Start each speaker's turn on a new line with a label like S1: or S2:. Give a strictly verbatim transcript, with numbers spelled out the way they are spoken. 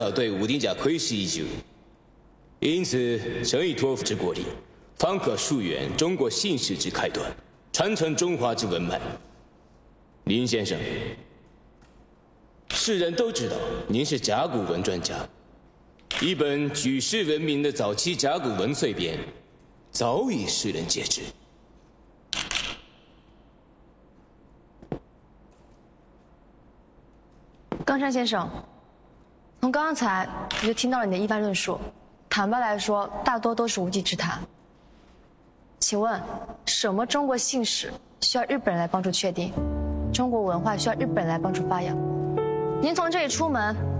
S1: 对武丁家窥视已久，因此诚以托付之国力，方可溯源中国姓氏之开端，传承中华之文脉。林先生，世人都知道您是甲骨文专家，一本举世闻名的早期甲骨文碎编，早已世人皆知。
S2: 冈山先生，从刚才我就听到了你的一番论述，坦白来说，大多都是无稽之谈。请问，什么中国姓氏需要日本人来帮助确定？中国文化需要日本人来帮助发扬？您从这里出门，